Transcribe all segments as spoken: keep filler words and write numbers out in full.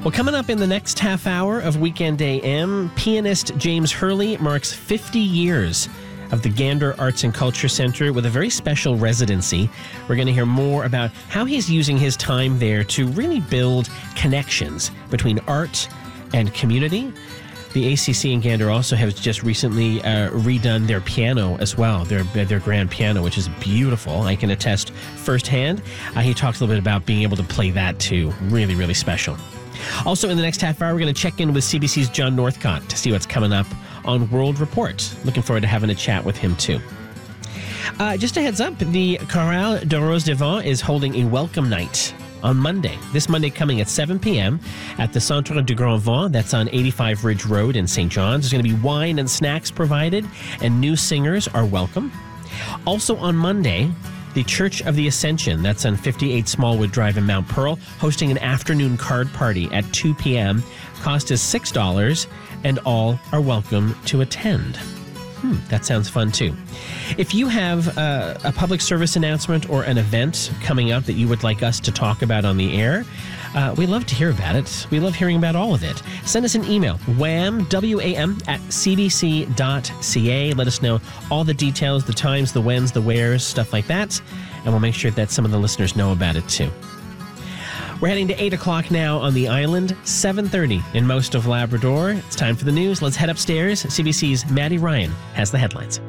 Well, coming up in the next half hour of Weekend A M, pianist James Hurley marks fifty years of the Gander Arts and Culture Center with a very special residency. We're going to hear more about how he's using his time there to really build connections between art and community. The A C C in Gander also has just recently uh, redone their piano as well, their their grand piano, which is beautiful. I can attest firsthand. Uh, he talks a little bit about being able to play that too. Really, really special. Also, in the next half hour, we're going to check in with C B C's John Northcott to see what's coming up on World Report. Looking forward to having a chat with him, too. Uh, just a heads up, the Chorale de Rose des Vents is holding a welcome night on Monday. This Monday coming at seven p.m. at the Centre du Grand Vent. That's on eighty-five Ridge Road in Saint John's. There's going to be wine and snacks provided, and new singers are welcome. Also on Monday, the Church of the Ascension, that's on fifty-eight Smallwood Drive in Mount Pearl, hosting an afternoon card party at two p.m. Cost is six dollars, and all are welcome to attend. Hmm, that sounds fun, too. If you have uh, a public service announcement or an event coming up that you would like us to talk about on the air, uh, we love to hear about it. We love hearing about all of it. Send us an email, wham, W A M, at c b c dot c a. Let us know all the details, the times, the whens, the wheres, stuff like that, and we'll make sure that some of the listeners know about it, too. We're heading to eight o'clock now on the island, seven thirty in most of Labrador. It's time for the news. Let's head upstairs. C B C's Maddie Ryan has the headlines.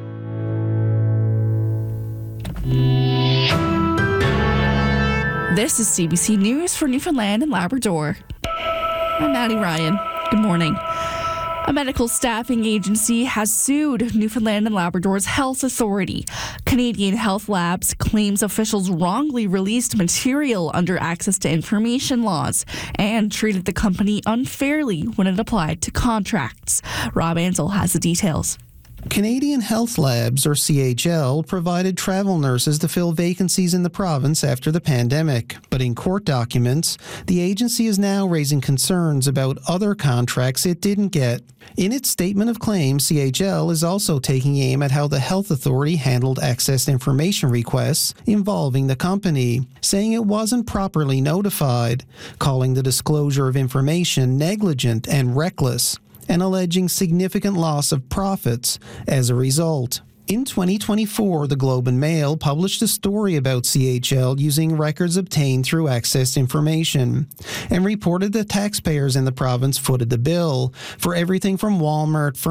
This is C B C News for Newfoundland and Labrador. I'm Maddie Ryan. Good morning. A medical staffing agency has sued Newfoundland and Labrador's Health Authority. Canadian Health Labs claims officials wrongly released material under access to information laws and treated the company unfairly when it applied to contracts. Rob Ansell has the details. Canadian Health Labs, or C H L, provided travel nurses to fill vacancies in the province after the pandemic. But in court documents, the agency is now raising concerns about other contracts it didn't get. In its statement of claim, C H L is also taking aim at how the Health Authority handled access information requests involving the company, saying it wasn't properly notified, calling the disclosure of information negligent and reckless, and alleging significant loss of profits as a result. In twenty twenty-four, the Globe and Mail published a story about C H L using records obtained through accessed information and reported that taxpayers in the province footed the bill for everything from Walmart,